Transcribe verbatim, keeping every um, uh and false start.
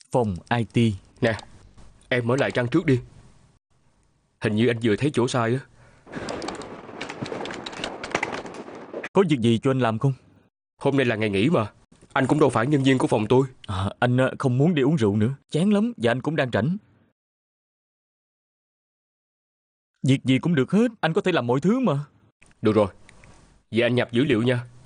Phòng i tê. Nè, em mở lại trang trước đi. Hình như anh vừa thấy chỗ sai á. Có việc gì cho anh làm không? Hôm nay là ngày nghỉ mà. Anh cũng đâu phải nhân viên của phòng tôi. À, anh không muốn đi uống rượu nữa. Chán lắm và anh cũng đang rảnh. Việc gì cũng được hết. Anh có thể làm mọi thứ mà. Được rồi, vậy anh nhập dữ liệu nha.